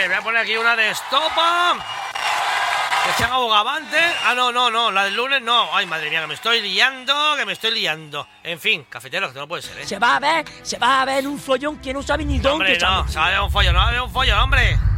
ver, voy a poner aquí una de estopa. Que sean abogavantes. Ah, no, la del lunes no. Ay, madre mía, que me estoy liando. En fin, cafetero, que no puede ser, ¿eh? Se va a ver un follón que no sabe ni dónde. Hombre, no, se va a ver un follón, hombre.